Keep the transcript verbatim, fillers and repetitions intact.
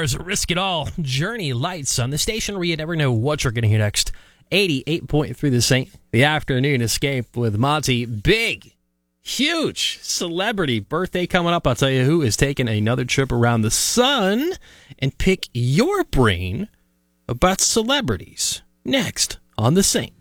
There's Risk It All, Journey Lights on the station where you never know what you're going to hear next. eighty-eight point three The Saint, the afternoon escape with Monty. Big, huge celebrity birthday coming up. I'll tell you who is taking another trip around the sun and pick your brain about celebrities next on The Saint.